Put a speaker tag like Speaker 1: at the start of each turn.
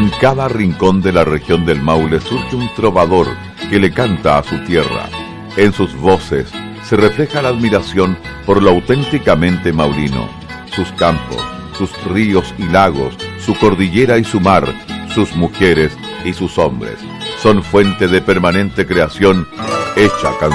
Speaker 1: En cada rincón de la región del Maule surge un trovador que le canta a su tierra. En sus voces se refleja la admiración por lo auténticamente maulino, sus campos, sus ríos y lagos, su cordillera y su mar, sus mujeres y sus hombres. Son fuente de permanente creación hecha canción.